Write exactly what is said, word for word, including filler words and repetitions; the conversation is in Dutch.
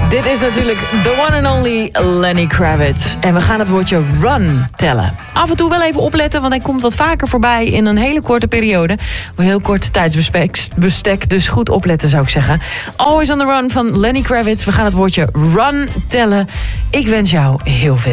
Dit is natuurlijk the one and only Lenny Kravitz. En we gaan het woordje run tellen. Af en toe wel even opletten, want hij komt wat vaker voorbij in een hele korte periode. Een heel kort tijdsbestek, dus goed opletten zou ik zeggen. Always on the Run van Lenny Kravitz. We gaan het woordje run tellen. Ik wens jou heel veel